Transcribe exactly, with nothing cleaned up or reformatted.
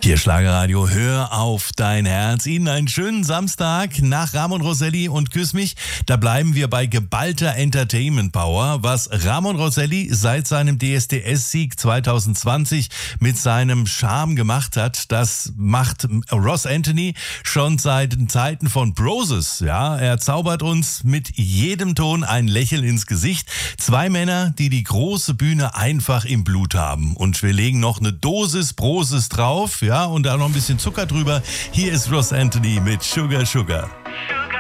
Hier Schlagerradio, hör auf dein Herz. Ihnen einen schönen Samstag nach Ramon Rosselli und Küss mich. Da bleiben wir bei geballter Entertainment Power. Was Ramon Rosselli seit seinem D S D S-Sieg zwanzig zwanzig mit seinem Charme gemacht hat, das macht Ross Anthony schon seit den Zeiten von Broses. Ja, er zaubert uns mit jedem Ton ein Lächeln ins Gesicht. Zwei Männer, die die große Bühne einfach im Blut haben. Und wir legen noch eine Dosis Broses drauf. Ja, und da noch ein bisschen Zucker drüber. Hier ist Ross Anthony mit Sugar Sugar.